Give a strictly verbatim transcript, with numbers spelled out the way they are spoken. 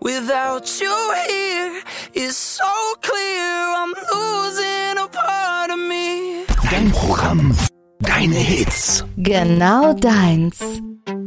Without you here, it's so clear I'm losing a part of me. Dein Programm, deine Hits. Genau deins.